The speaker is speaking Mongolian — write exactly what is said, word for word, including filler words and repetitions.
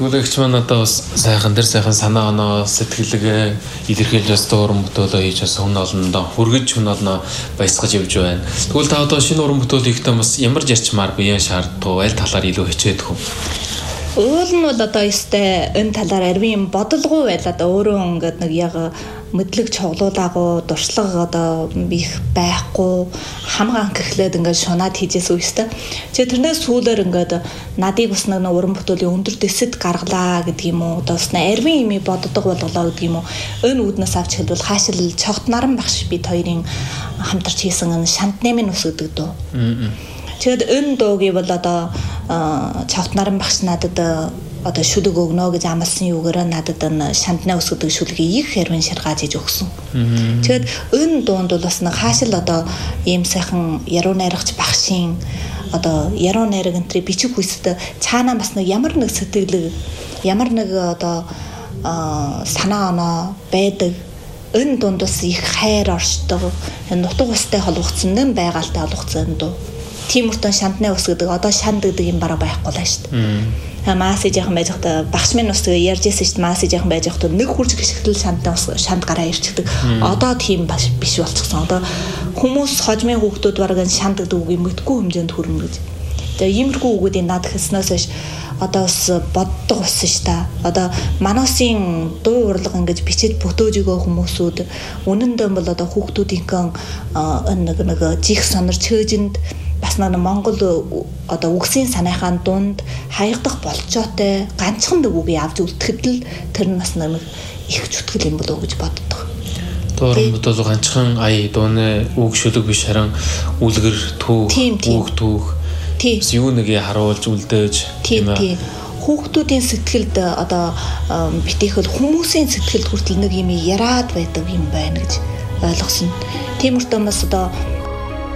Тэгвэл маань одоо бас сайхан дээр сайхан санаа оноо сэтгэлгээ илэрхийлж бас уран бүтээлөө хийж бас хүн олондоо хүргэж хүн олноо баясгаж явж байна. Тэгвэл та одоо шинэ уран бүтээл хийхдээ бас ямар зарчмаар биеэ шаарддаг, аль талаар илүү хичээдэг вэ? Уул нь бол одоо ёстой энэ талаар арвин бодолгоо байлаа да өөрөө ингээд нэг яг мэдлэг чоглуулаагүй дуршлага одоо их байхгүй хамгаан гэхлээд ингээд шунаад хийжээс үстэй. Тэгээ тэрнээс сүүлээр ингээд надыг бас нэг уран бүтээлийн өндөр дэсэд гаргалаа гэдэг юм уу. Одоо бас арвин ими боддог болголоо гэдэг юм уу. Энэ үүднээс авч хэлбэл хаашил цогт наран багш бид хоёрын хамтарч хийсэн энэ шантнамын ус гэдэг дөө. Тэгээд энэ дууг бол одоо цогт наран багш надад одоо шүлэг өгнө гэж амласан юугаараа надад энэ шантнаа ус гэдэг шүлгийг их хэрвэн шаргааж иж өгсөн. Тэгээд энэ дуунд бол бас нэг хаашил одоо ийм сайхан яруу найрагч багшийн одоо яруу найраг энтрий бичиг хүсэлт цаанаа бас нэг ямар нэг сэтгэл ямар нэг одоо санаа оноо байдаг. Энэ дунд бас их хайр оршдог. Нутаг устай холбогдсон нэм байгальтай холбогдсон дуу. Тийм үртэн шантнаа ус гэдэг одоо шанд гэдэг юм бараа байхгүй л шүү дээ. Маас ижихан байж хата багш минь ус ярьж ирсэн шүү дээ. Маас ижихан байж хата нэг хурж гიშгтэл шантнаа ус шанд гараа ирчдэг. Одоо тийм биш болчихсон. Одоо хүмүүс хожмын хүүхдүүд бараг шанд гэдэг үгийг мэдгүй хэмжээнд хүрнэ гэж. Тэгээ иймэрхүү үгүүдийн над хэлснээс хойш одоо бас боддог болсон ш та. Одоо мануусын дуу урлаг ингэж бичиж бүтөөж өгөө хүмүүсүүд үнэндээ бол одоо хүүхдүүдийнхэн нэг нэг жих сонорч хөөжинд бас нэг Монгол одоо үгсийн санаахын дунд хаягдах болцоотой ганцхан үгийг авч үлдэхэд л тэр нь бас нэг их чүтгэл юм болов уу гэж боддог. Дуран бүтээл ганцхан ая дууны үг шүлэг биш харин үлгэр түүх үг түүх юу нэгийг харуулж үлдээж тийм ээ. Хүүхдүүдийн сэтгэлд одоо битээхэл хүмүүсийн сэтгэлд хүртэл нэг юм яраад байдаг юм байна гэж ойлгосон. Тийм үртэн бас одоо